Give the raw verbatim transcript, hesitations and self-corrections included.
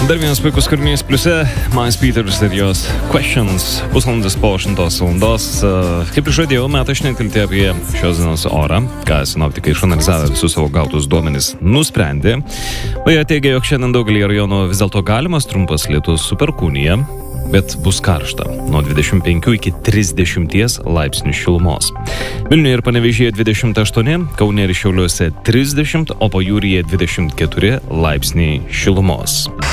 Dar vienas puikus kūrinys pliuse, Miles Peters ir jos Questions, pusvalandis po aštuntos valandos. Kaip ir žadėjau, metai šnektelti apie šios dienos orą, ką sinoptikai išanalizavę visus savo gautus duomenis nusprendė. O jie teigia, jog šiandien daugelį rajonų vis dėlto galimas trumpas lietus su perkūnija, bet bus karšta, nuo dvidešimt penkių iki trisdešimties laipsnių šilumos. Vilniuje ir Panevėžyje dvidešimt aštuoni, Kaune ir Šiauliuose trisdešimt, o pajūryje dvidešimt keturi laipsniai šilumos.